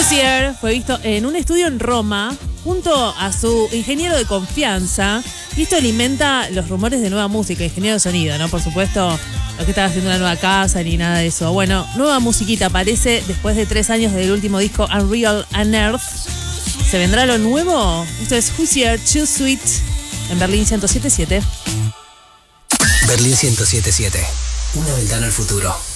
Hozier fue visto en un estudio en Roma junto a su ingeniero de confianza, y esto alimenta los rumores de nueva música, ingeniero de sonido, ¿no? Por supuesto, no que estaba haciendo una nueva casa ni nada de eso. Bueno, nueva musiquita aparece después de 3 años del último disco Unreal Unearth. ¿Se vendrá lo nuevo? Esto es Hozier, Too Sweet, en Berlín 107.7. Berlín 107.7. Una ventana al futuro.